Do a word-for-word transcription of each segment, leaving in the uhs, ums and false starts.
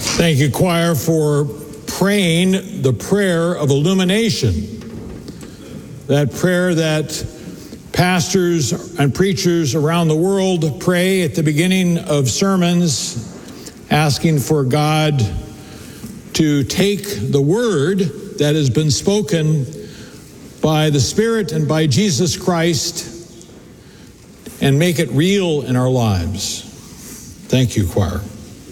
Thank you, choir, for praying the prayer of illumination. That prayer that pastors and preachers around the world pray at the beginning of sermons, asking for God to take the word that has been spoken by the Spirit and by Jesus Christ and make it real in our lives. Thank you, choir.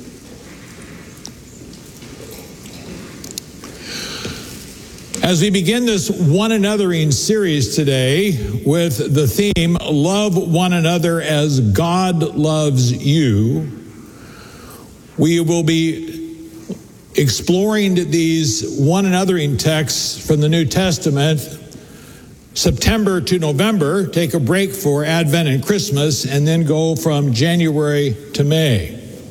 As we begin this one anothering series today with the theme, Love One Another as God Loves You, we will be exploring these one anothering texts from the New Testament, September to November, take a break for Advent and Christmas, and then go from January to May.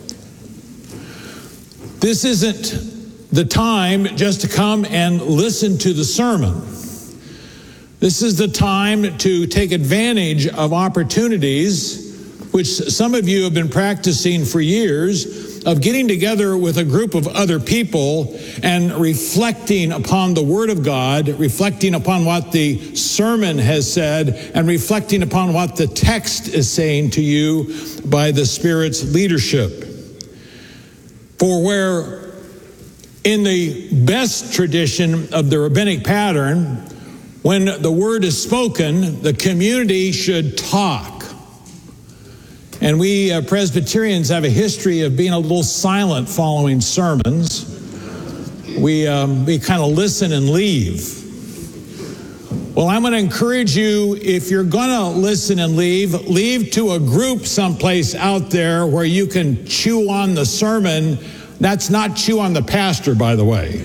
This isn't the time just to come and listen to the sermon. This is the time to take advantage of opportunities, which some of you have been practicing for years, of getting together with a group of other people and reflecting upon the Word of God, reflecting upon what the sermon has said, and reflecting upon what the text is saying to you by the Spirit's leadership. For where in the best tradition of the rabbinic pattern, when the word is spoken, the community should talk. And we uh, Presbyterians have a history of being a little silent following sermons. We, um, we kind of listen and leave. Well, I'm going to encourage you, if you're going to listen and leave, leave to a group someplace out there where you can chew on the sermon. That's not chew on the pastor, by the way.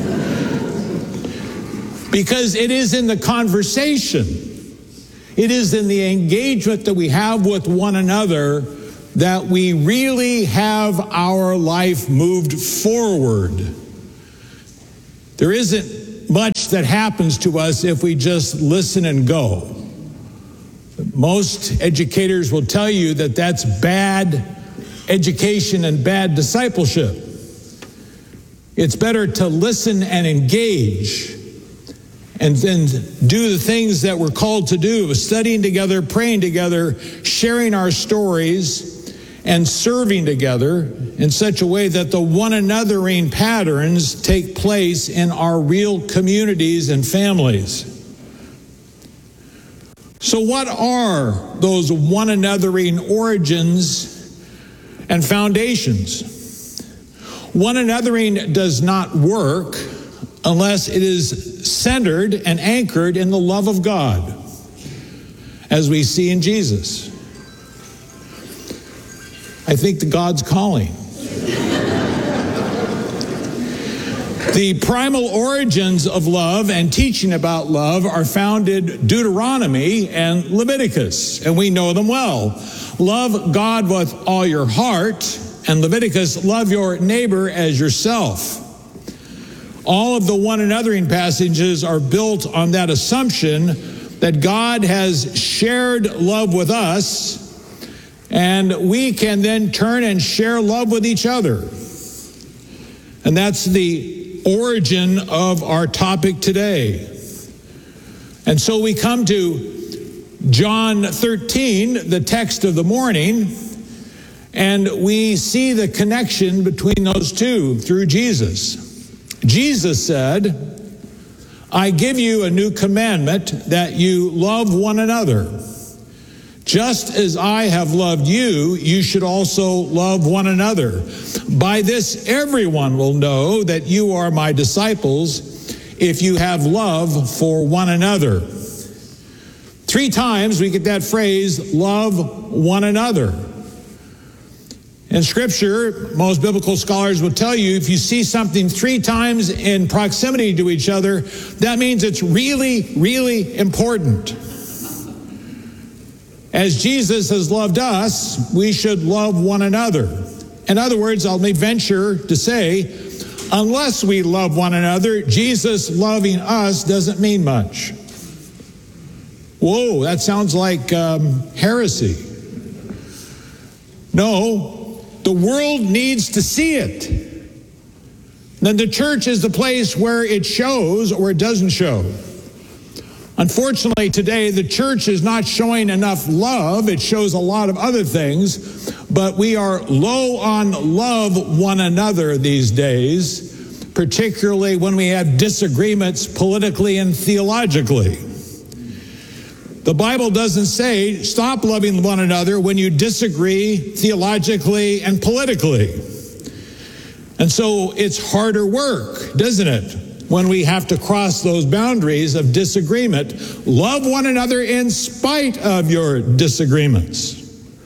Because it is in the conversation, it is in the engagement that we have with one another that we really have our life moved forward. There isn't much that happens to us if we just listen and go. Most educators will tell you that that's bad education and bad discipleship. It's better to listen and engage and then do the things that we're called to do, studying together, praying together, sharing our stories, and serving together in such a way that the one anothering patterns take place in our real communities and families. So what are those one anothering origins and foundations? One anothering does not work unless it is centered and anchored in the love of God, as we see in Jesus. I think that God's calling. The primal origins of love and teaching about love are found in Deuteronomy and Leviticus, and we know them well. Love God with all your heart, and Leviticus, love your neighbor as yourself. All of the one anothering passages are built on that assumption that God has shared love with us, and we can then turn and share love with each other. And that's the origin of our topic today. And so we come to John thirteen, the text of the morning, and we see the connection between those two through Jesus. Jesus said, I give you a new commandment, that you love one another. Just as I have loved you, you should also love one another. By this, everyone will know that you are my disciples, if you have love for one another. Three times we get that phrase, love one another. In Scripture, most biblical scholars will tell you, if you see something three times in proximity to each other, that means it's really, really important. As Jesus has loved us, we should love one another. In other words, I'll may venture to say, unless we love one another, Jesus loving us doesn't mean much. Whoa, that sounds like um, heresy. No, the world needs to see it. then the church is the place where it shows or it doesn't show. Unfortunately, today, the church is not showing enough love. It shows a lot of other things, but we are low on love one another these days, particularly when we have disagreements politically and theologically. The Bible doesn't say stop loving one another when you disagree theologically and politically. And so it's harder work, doesn't it? When we have to cross those boundaries of disagreement. Love one another in spite of your disagreements.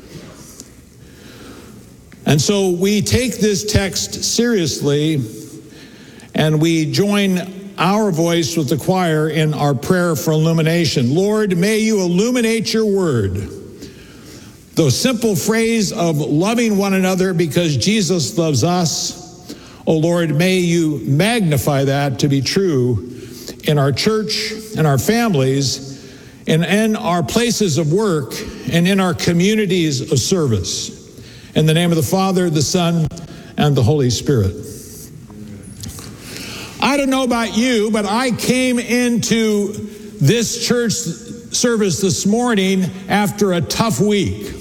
And so we take this text seriously, and we join our voice with the choir in our prayer for illumination. Lord, may you illuminate your word. The simple phrase of loving one another because Jesus loves us. Oh Lord, may you magnify that to be true in our church, in our families, and in our places of work, and in our communities of service. In the name of the Father, the Son, and the Holy Spirit. I don't know about you, but I came into this church service this morning after a tough week.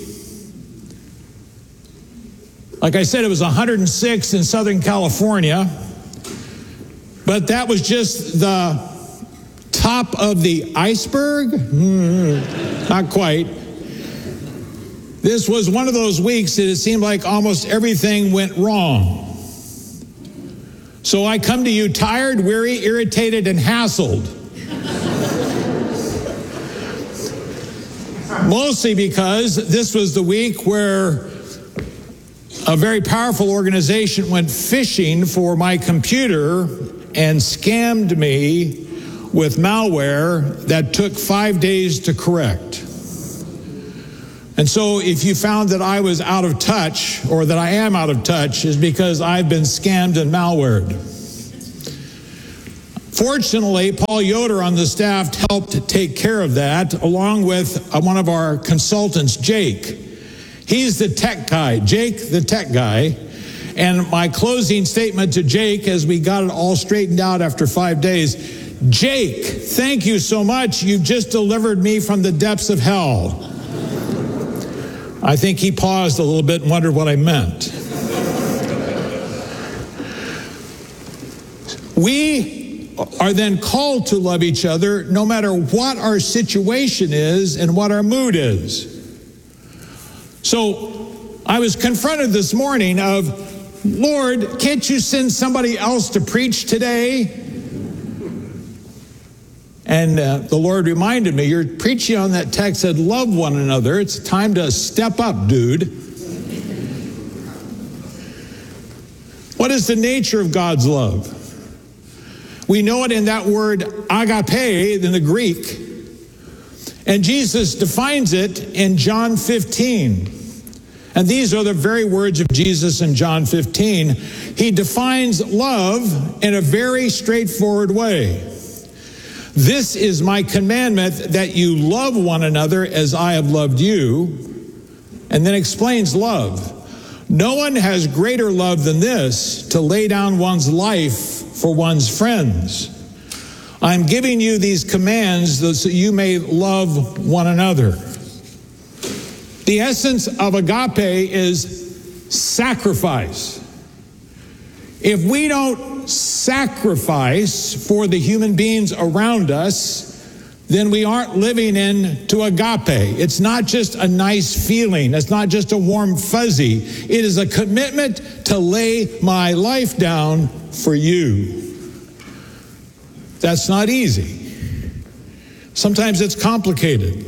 Like I said, it was one hundred six in Southern California, but that was just the top of the iceberg? Mm, not quite. This was one of those weeks that it seemed like almost everything went wrong. So I come to you tired, weary, irritated, and hassled. Mostly because this was the week where a very powerful organization went fishing for my computer and scammed me with malware that took five days to correct. And so if you found that I was out of touch, or that I am out of touch, is because I've been scammed and malwared. Fortunately, Paul Yoder on the staff helped take care of that, along with one of our consultants, Jake. He's the tech guy, Jake the tech guy. And my closing statement to Jake, as we got it all straightened out after five days, Jake, thank you so much. You've just delivered me from the depths of hell. I think he paused a little bit and wondered what I meant. We are then called to love each other no matter what our situation is and what our mood is. So I was confronted this morning of, Lord, can't you send somebody else to preach today? And uh, the Lord reminded me, you're preaching on that text that love one another. It's time to step up, dude. What is the nature of God's love? We know it in that word agape in the Greek. And Jesus defines it in John fifteen. And these are the very words of Jesus in John fifteen. He defines love in a very straightforward way. This is my commandment, that you love one another as I have loved you. And then explains love. No one has greater love than this, to lay down one's life for one's friends. I'm giving you these commands so you may love one another. The essence of agape is sacrifice. If we don't sacrifice for the human beings around us, then we aren't living into agape. It's not just a nice feeling. It's not just a warm fuzzy. It is a commitment to lay my life down for you. That's not easy. Sometimes it's complicated.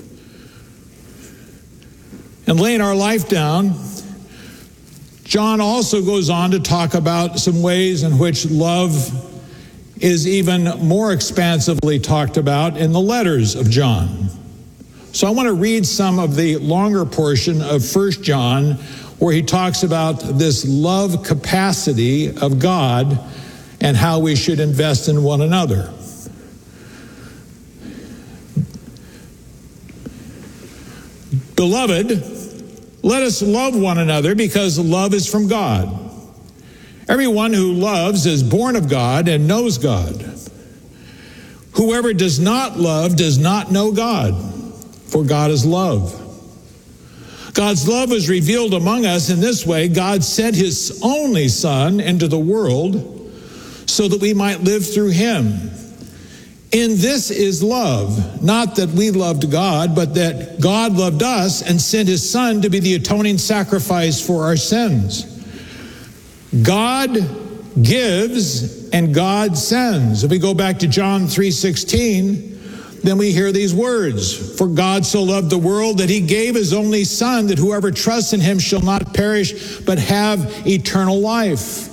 And laying our life down, John also goes on to talk about some ways in which love is even more expansively talked about in the letters of John. So I want to read some of the longer portion of First John, where he talks about this love capacity of God and how we should invest in one another. Beloved, let us love one another, because love is from God. Everyone who loves is born of God and knows God. Whoever does not love does not know God, for God is love. God's love was revealed among us in this way. God sent his only Son into the world so that we might live through him. In this is love, not that we loved God, but that God loved us and sent his Son to be the atoning sacrifice for our sins. God gives and God sends. If we go back to John three sixteen, then we hear these words, for God so loved the world that he gave his only Son, that whoever trusts in him shall not perish, but have eternal life.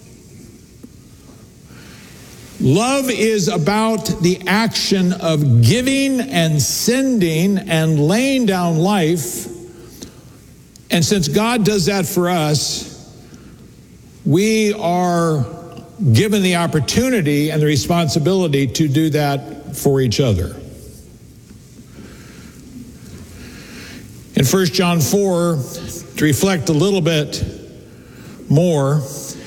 Love is about the action of giving and sending and laying down life. And since God does that for us, we are given the opportunity and the responsibility to do that for each other. In First John four, to reflect a little bit more,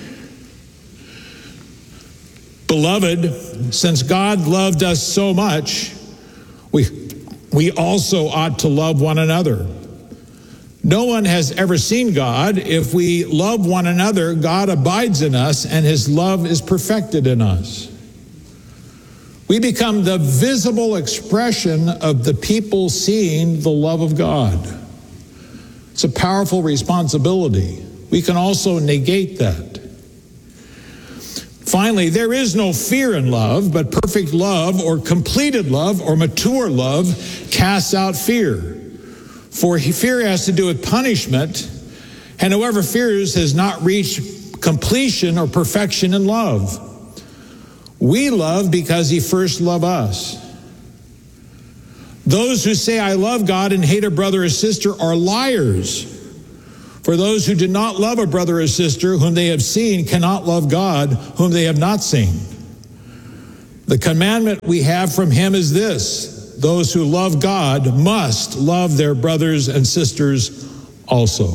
beloved, since God loved us so much, we, we also ought to love one another. No one has ever seen God. If we love one another, God abides in us, and his love is perfected in us. We become the visible expression of the people seeing the love of God. It's a powerful responsibility. We can also negate that. Finally, there is no fear in love, but perfect love or completed love or mature love casts out fear. For fear has to do with punishment, and whoever fears has not reached completion or perfection in love. We love because he first loved us. Those who say, I love God and hate a brother or sister are liars. For those who do not love a brother or sister whom they have seen cannot love God whom they have not seen. The commandment we have from him is this: those who love God must love their brothers and sisters also.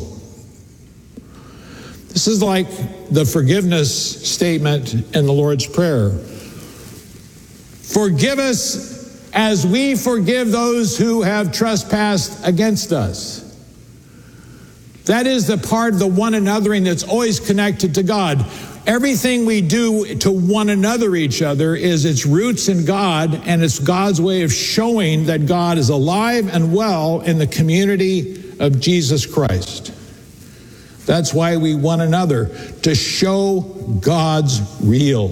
This is like the forgiveness statement in the Lord's Prayer. Forgive us as we forgive those who have trespassed against us. That is the part of the one anothering that's always connected to God. Everything we do to one another, each other, is its roots in God, and it's God's way of showing that God is alive and well in the community of Jesus Christ. That's why we one another, to show God's real.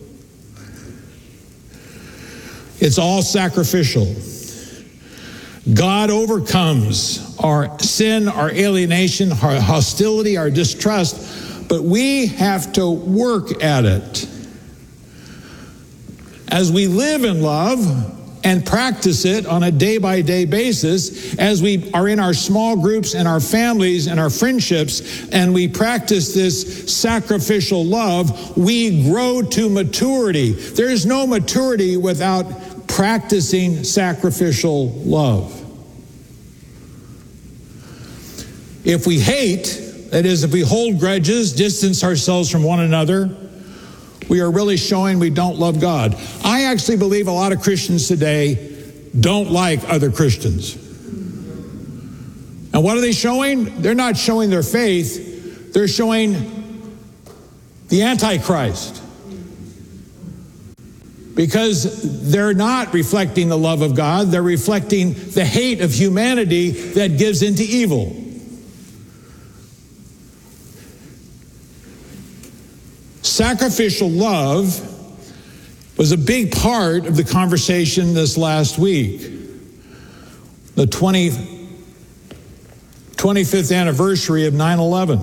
It's all sacrificial. God overcomes our sin, our alienation, our hostility, our distrust, but we have to work at it. As we live in love and practice it on a day-by-day basis, as we are in our small groups and our families and our friendships, and we practice this sacrificial love, we grow to maturity. There is no maturity without practicing sacrificial love. If we hate, that is, if we hold grudges, distance ourselves from one another, we are really showing we don't love God. I actually believe a lot of Christians today don't like other Christians. And what are they showing? They're not showing their faith. They're showing the Antichrist. Because they're not reflecting the love of God. They're reflecting the hate of humanity that gives into evil. Sacrificial love was a big part of the conversation this last week. The twenty-fifth anniversary of nine eleven.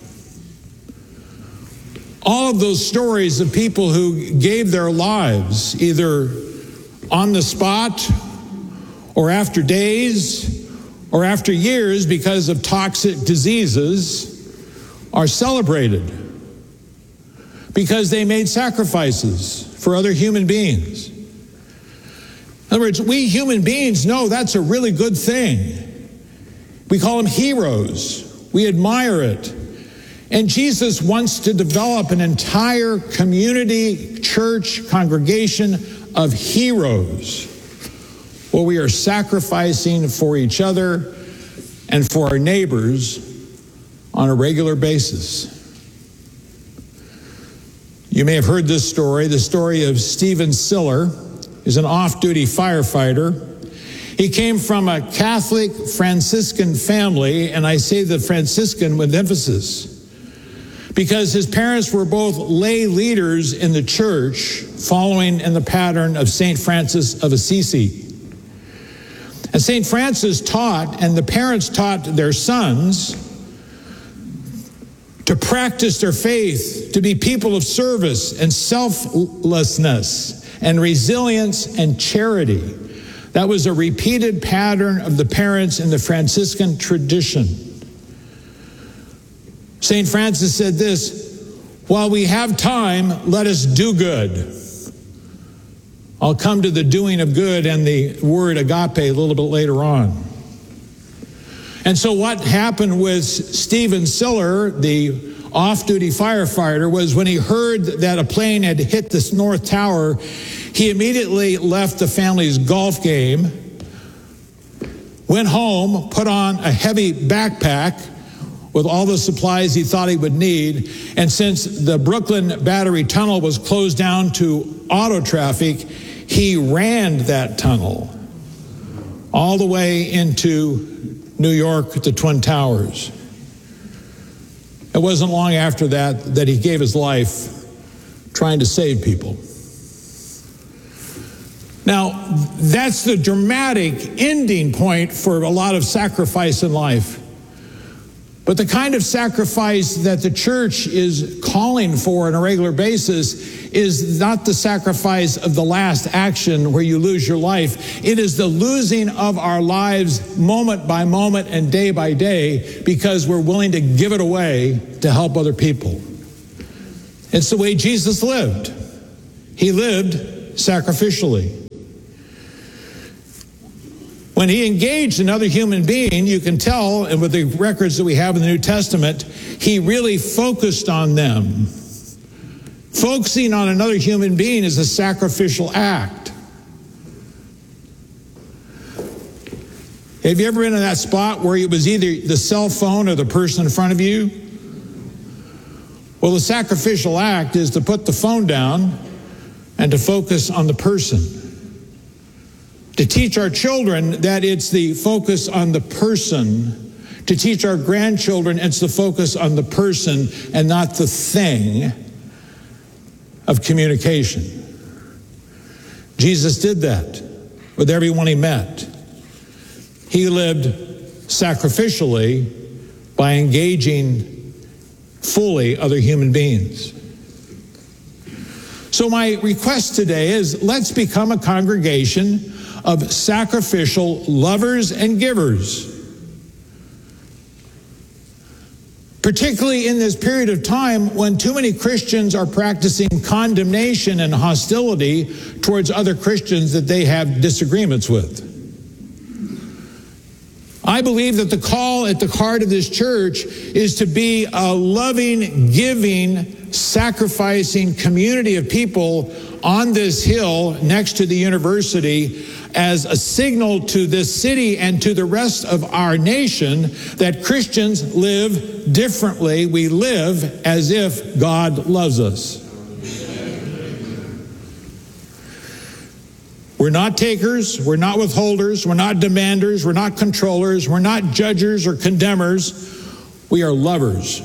All of those stories of people who gave their lives either on the spot or after days or after years because of toxic diseases are celebrated because they made sacrifices for other human beings. In other words, we human beings know that's a really good thing. We call them heroes. We admire it. And Jesus wants to develop an entire community, church, congregation of heroes where we are sacrificing for each other and for our neighbors on a regular basis. You may have heard this story, the story of Stephen Siller. He's an off-duty firefighter. He came from a Catholic Franciscan family, and I say the Franciscan with emphasis, because his parents were both lay leaders in the church, following in the pattern of Saint Francis of Assisi. And Saint Francis taught, and the parents taught their sons to practice their faith, to be people of service and selflessness and resilience and charity. That was a repeated pattern of the parents in the Franciscan tradition. Saint Francis said this, "While we have time, let us do good." I'll come to the doing of good and the word agape a little bit later on. And so what happened with Stephen Siller, the off-duty firefighter, was when he heard that a plane had hit this North Tower, he immediately left the family's golf game, went home, put on a heavy backpack with all the supplies he thought he would need, and since the Brooklyn Battery Tunnel was closed down to auto traffic, he ran that tunnel all the way into New York, the Twin Towers. It wasn't long after that that he gave his life trying to save people. Now, that's the dramatic ending point for a lot of sacrifice in life. But the kind of sacrifice that the church is calling for on a regular basis is not the sacrifice of the last action where you lose your life. It is the losing of our lives moment by moment and day by day because we're willing to give it away to help other people. It's the way Jesus lived. He lived sacrificially. When he engaged another human being, you can tell, and with the records that we have in the New Testament, he really focused on them. Focusing on another human being is a sacrificial act. Have you ever been in that spot where it was either the cell phone or the person in front of you? Well, the sacrificial act is to put the phone down and to focus on the person. To teach our children that it's the focus on the person. To teach our grandchildren it's the focus on the person and not the thing of communication. Jesus did that with everyone he met. He lived sacrificially by engaging fully other human beings. So my request today is let's become a congregation of sacrificial lovers and givers. Particularly in this period of time when too many Christians are practicing condemnation and hostility towards other Christians that they have disagreements with. I believe that the call at the heart of this church is to be a loving, giving, sacrificing community of people on this hill next to the university as a signal to this city and to the rest of our nation that Christians live differently. We live as if God loves us. We're not takers, we're not withholders, we're not demanders, we're not controllers, we're not judgers or condemners. We are lovers.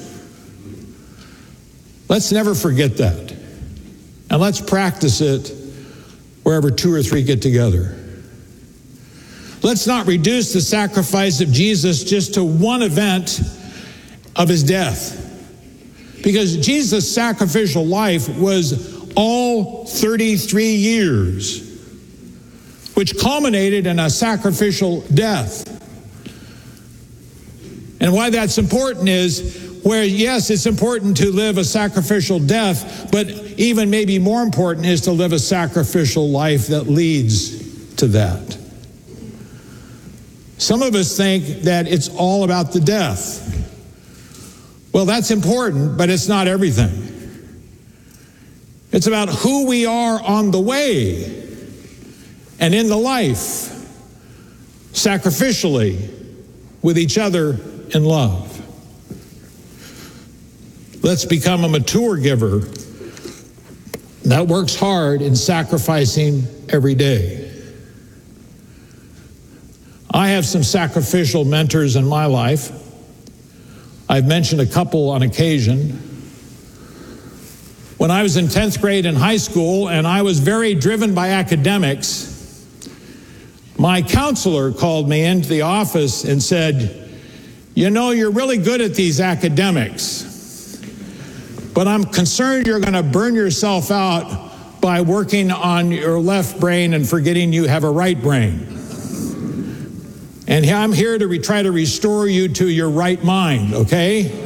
Let's never forget that. And let's practice it wherever two or three get together. Let's not reduce the sacrifice of Jesus just to one event of his death. Because Jesus' sacrificial life was all thirty-three years, which culminated in a sacrificial death. And why that's important is where, yes, it's important to live a sacrificial death, but even maybe more important is to live a sacrificial life that leads to that. Some of us think that it's all about the death. Well, that's important, but it's not everything. It's about who we are on the way and in the life, sacrificially, with each other in love. Let's become a mature giver that works hard in sacrificing every day. I have some sacrificial mentors in my life. I've mentioned a couple on occasion. When I was in tenth grade in high school and I was very driven by academics, my counselor called me into the office and said, "You know, you're really good at these academics, but I'm concerned you're going to burn yourself out by working on your left brain and forgetting you have a right brain. And I'm here to re- try to restore you to your right mind, okay?"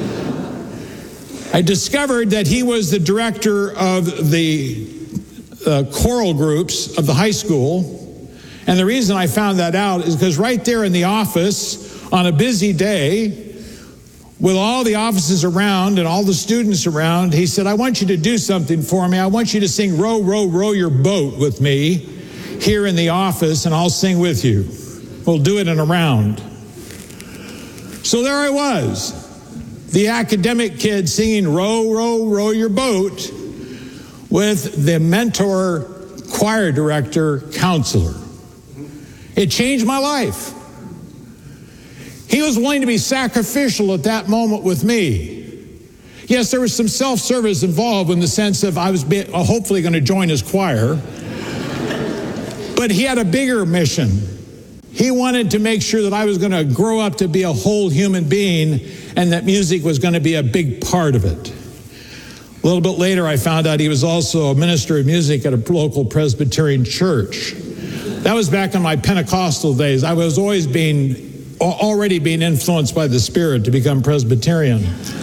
I discovered that he was the director of the uh, choral groups of the high school. And the reason I found that out is because right there in the office on a busy day, with all the offices around and all the students around, he said, "I want you to do something for me. I want you to sing Row, Row, Row Your Boat with me here in the office, and I'll sing with you. We'll do it in a round." So there I was, the academic kid singing Row, Row, Row Your Boat with the mentor, choir director, counselor. It changed my life. He was willing to be sacrificial at that moment with me. Yes, there was some self-service involved in the sense of I was hopefully going to join his choir. But he had a bigger mission. He wanted to make sure that I was going to grow up to be a whole human being and that music was going to be a big part of it. A little bit later, I found out he was also a minister of music at a local Presbyterian church. That was back in my Pentecostal days. I was always being, already being influenced by the Spirit to become Presbyterian.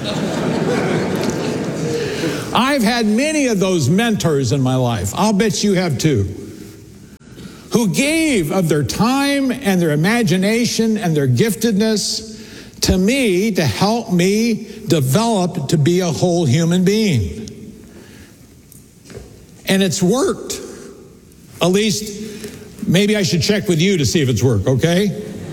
I've had many of those mentors in my life. I'll bet you have too, who gave of their time and their imagination and their giftedness to me to help me develop to be a whole human being. And it's worked. At least, maybe I should check with you to see if it's worked, okay?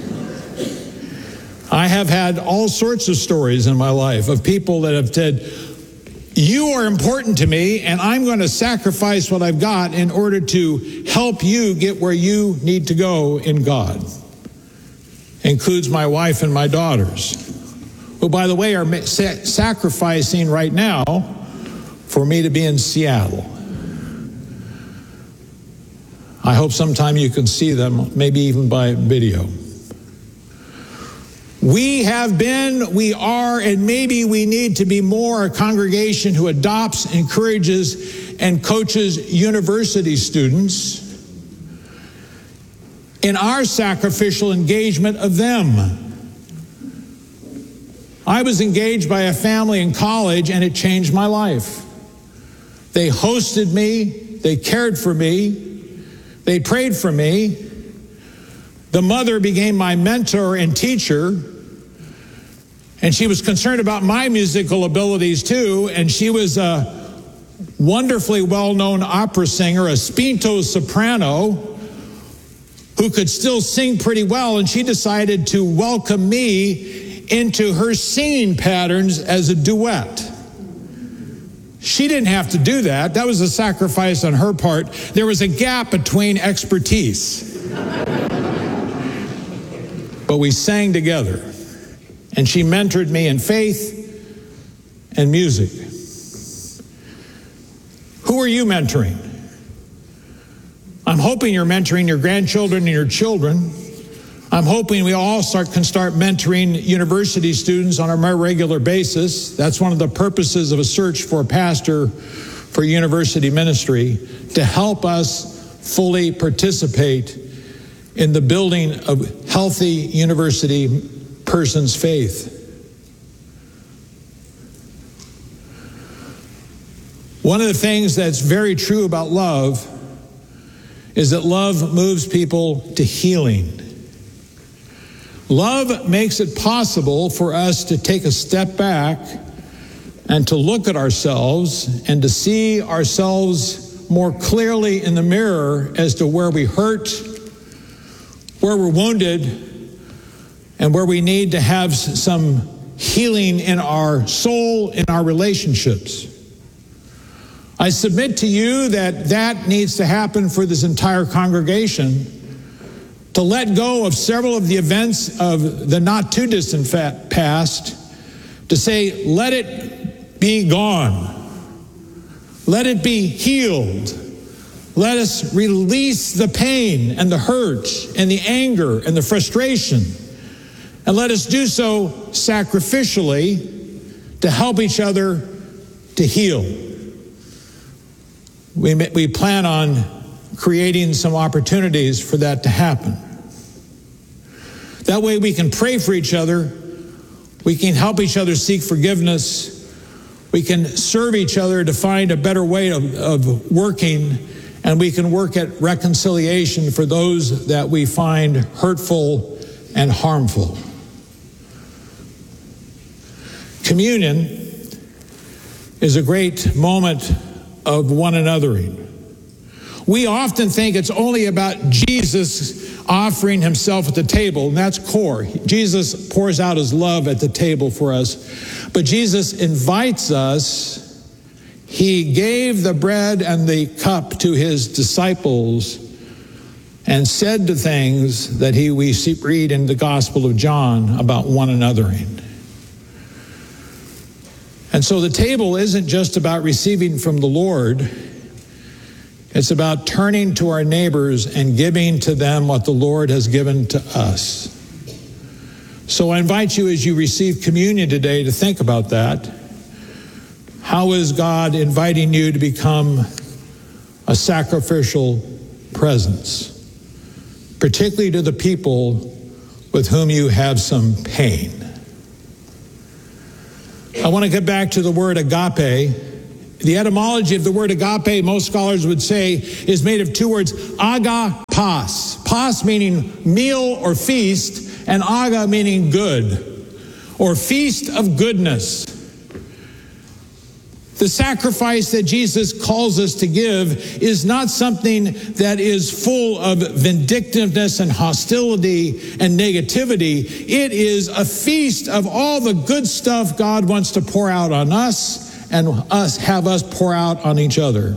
I have had all sorts of stories in my life of people that have said, "You are important to me, and I'm going to sacrifice what I've got in order to help you get where you need to go in God." Includes my wife and my daughters, who, by the way, are sacrificing right now for me to be in Seattle. I hope sometime you can see them, maybe even by video. We have been, we are, and maybe we need to be more a congregation who adopts, encourages, and coaches university students in our sacrificial engagement of them. I was engaged by a family in college, and it changed my life. They hosted me, they cared for me, they prayed for me. The mother became my mentor and teacher, and she was concerned about my musical abilities too, and she was a wonderfully well-known opera singer, a spinto soprano, who could still sing pretty well, and she decided to welcome me into her singing patterns as a duet. She didn't have to do that. That was a sacrifice on her part. There was a gap between expertise. But we sang together, and she mentored me in faith and music. Who are you mentoring? I'm hoping you're mentoring your grandchildren and your children. I'm hoping we all start, can start mentoring university students on a more regular basis. That's one of the purposes of a search for a pastor for university ministry, to help us fully participate in the building of healthy university person's faith. One of the things that's very true about love is that love moves people to healing. Love makes it possible for us to take a step back and to look at ourselves and to see ourselves more clearly in the mirror as to where we hurt, where we're wounded, and where we need to have some healing in our soul, in our relationships. I submit to you that that needs to happen for this entire congregation, to let go of several of the events of the not too distant past, to say, let it be gone. Let it be healed. Let us release the pain and the hurt and the anger and the frustration. And let us do so sacrificially to help each other to heal. We, we plan on creating some opportunities for that to happen. That way we can pray for each other. We can help each other seek forgiveness. We can serve each other to find a better way of, of working. And we can work at reconciliation for those that we find hurtful and harmful. Communion is a great moment of one anothering. We often think it's only about Jesus offering himself at the table, and that's core. Jesus pours out his love at the table for us. But Jesus invites us. He gave the bread and the cup to his disciples and said the things that he we see, read in the Gospel of John about one anothering. And so the table isn't just about receiving from the Lord. It's about turning to our neighbors and giving to them what the Lord has given to us. So I invite you as you receive communion today to think about that. How is God inviting you to become a sacrificial presence, particularly to the people with whom you have some pain? I want to get back to the word agape. The etymology of the word agape, most scholars would say, is made of two words, aga, pas. Pas meaning meal or feast, and aga meaning good, or feast of goodness. The sacrifice that Jesus calls us to give is not something that is full of vindictiveness and hostility and negativity. It is a feast of all the good stuff God wants to pour out on us and us have us pour out on each other.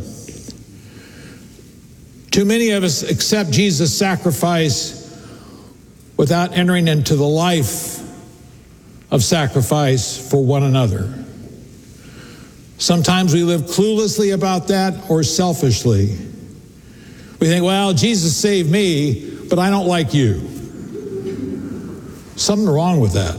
Too many of us accept Jesus' sacrifice without entering into the life of sacrifice for one another. Sometimes we live cluelessly about that or selfishly. We think, well, Jesus saved me, but I don't like you. Something wrong with that.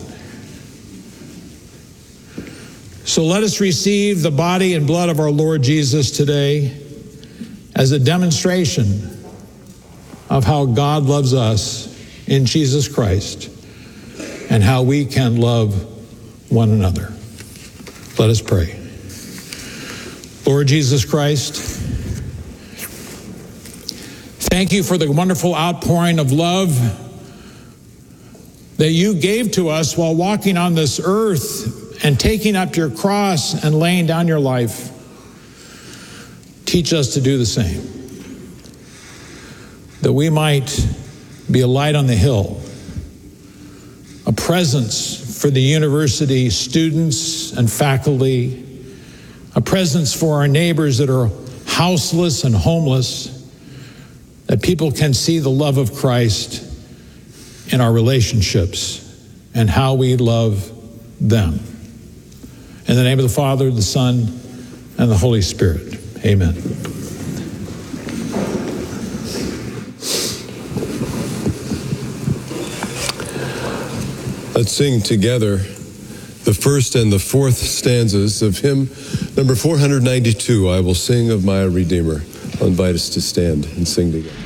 So let us receive the body and blood of our Lord Jesus today as a demonstration of how God loves us in Jesus Christ and how we can love one another. Let us pray. Lord Jesus Christ, thank you for the wonderful outpouring of love that you gave to us while walking on this earth and taking up your cross and laying down your life. Teach us to do the same, that we might be a light on the hill, a presence for the university students and faculty, a presence for our neighbors that are houseless and homeless, that people can see the love of Christ in our relationships and how we love them. In the name of the Father, the Son, and the Holy Spirit. Amen. Let's sing together the first and the fourth stanzas of hymn number four hundred ninety-two, I Will Sing of My Redeemer. I'll invite us to stand and sing together.